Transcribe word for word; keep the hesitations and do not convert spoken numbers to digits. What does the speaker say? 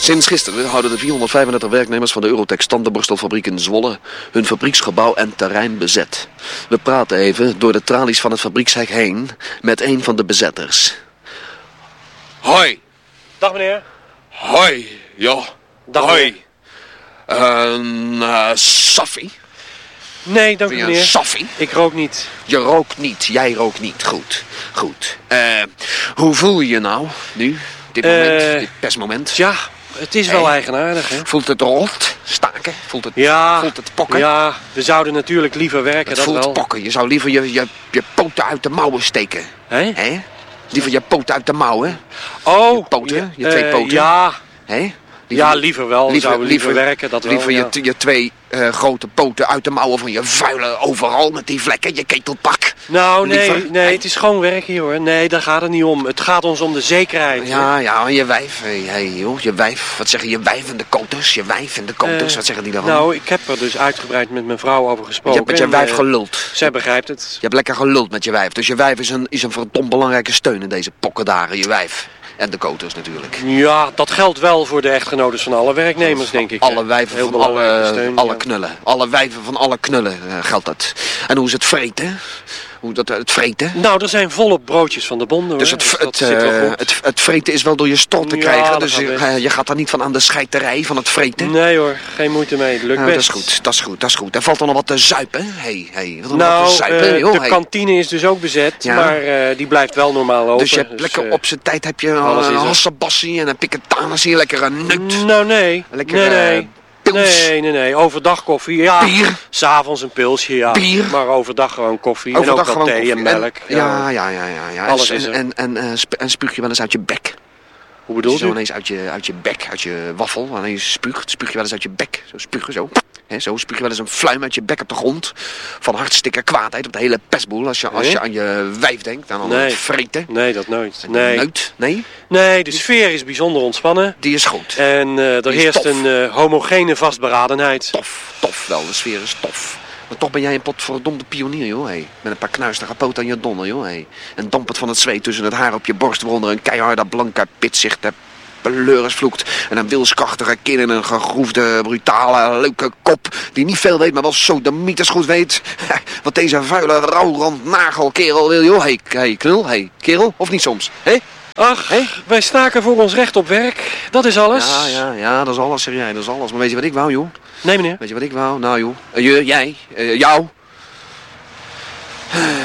Sinds gisteren houden de vierhonderdvijfendertig werknemers van de Eurotech tandenborstelfabriek in Zwolle hun fabrieksgebouw en terrein bezet. We praten even door de tralies van het fabriekshek heen met een van de bezetters. Hoi. Dag meneer. Hoi, ja. Dag Hoi. Een uh, saffie? Nee, dank u Vind je meneer. een saffie? Ik rook niet. Je rookt niet, jij rookt niet. Goed, goed. Uh, hoe voel je je nou, nu? Dit moment, Uh, dit persmoment? Ja, het is wel Hey. eigenaardig, hè? Voelt het rot? Staken? Voelt het, Ja, voelt het pokken? ja, we zouden natuurlijk liever werken, Het dat voelt wel. pokken. Je zou liever je, je, je poten uit de mouwen steken. Hè? Hè? Liever je poten uit de mouwen. Oh, Je poten, ja, je twee eh, poten. Ja, Hè? ja, liever wel. We zouden liever, werken, dat liever wel, je, ja. t- je twee uh, grote poten uit de mouwen van je vuile overal met die vlekken, je ketelpak. Nou, nee, Liever, nee, hè? het is gewoon werken, hoor. Nee, daar gaat het niet om. Het gaat ons om de zekerheid. Ja, ja, je wijf. Hey, hey, joh, je wijf. Wat zeggen je wijf en de koters? Je wijf en de koters, Eh, wat zeggen die daarvan? Nou, ik heb er dus uitgebreid met mijn vrouw over je gesproken. hebt met je en, wijf eh, geluld. Zij begrijpt het. Je hebt lekker geluld met je wijf. Dus je wijf is een, is een verdomd belangrijke steun in deze pokkendagen. Je wijf. En de koters natuurlijk. Ja, dat geldt wel voor de echtgenotes van alle werknemers, denk ik. Alle wijven Heel van alle, belangrijke steun, alle ja. knullen. Alle wijven van alle knullen uh, geldt dat. En hoe is het vreten? Hoe dat, het vreten? Nou, er zijn volop broodjes van de bonden, hoor. Dus het, Dus het, dat zit wel uh, goed. het, het vreten is wel door je strot te Ja, krijgen. dat Dus gaat je, best. uh, je gaat er niet van aan de scheiterij van het vreten. Nee hoor, geen moeite mee. Het lukt Nou, best. dat is goed, dat is goed, dat is goed. Er valt er nog wat te zuipen. Hey, hey, wat er nog wat Nou, te zuipen, eh, joh, de hey. kantine is dus ook bezet, Ja. maar eh, die blijft wel normaal open. Dus je hebt lekker eh, op zijn tijd heb je alles een is er. hassabassie en een piketanas hier, lekker een nut. Nou, nee. Lekker, nee, nee. eh, pils. Nee, nee, nee. Overdag koffie, ja. Bier. S'avonds een pilsje, ja. Bier. Maar overdag gewoon koffie. Overdag en ook gewoon wat thee koffie. en melk. En, ja, ja, ja, ja. ja. Alles en, is er. En, en, en, sp- en spuug je wel eens uit je bek? Hoe Als je bedoelt zo u? ineens uit je, uit je bek, uit je waffel, wanneer je spuugt, spuug je wel eens uit je bek. Zo spugen, zo. He, zo spuug je wel eens een fluim uit je bek op de grond. Van hartstikke kwaadheid op de hele pestboel. Als je, als je Nee. aan je wijf denkt, aan Nee. het vreten. Nee, dat nooit. En de Nee. neut. Nee, Nee, de sfeer is bijzonder ontspannen. die is goed. En eh, er Die is heerst tof. een eh, homogene vastberadenheid. Tof, tof wel. De sfeer is tof. Maar toch ben jij een potverdomde pionier, joh. Hey. Met een paar knuistige poten aan je donder, joh. Hey. En dampend van het zweet tussen het haar op je borst, waaronder een keiharde blanke pitzicht hebt. Beleuris vloekt. En een wilskrachtige kin en een gegroefde, brutale, leuke kop. Die niet veel weet, maar wel sodemieters goed weet. Wat deze vuile, rouwrand nagelkerel wil, joh. Hey, hey, knul, hey, kerel. Of niet soms, hè? Ach, Hé? wij staken voor ons recht op werk. Dat is alles. Ja, ja, ja, dat is alles, zeg jij, dat is alles. Maar weet je wat ik wou, joh? Nee, meneer. Weet je wat ik wou? Nou, joh. Uh, je, jij, uh, jou.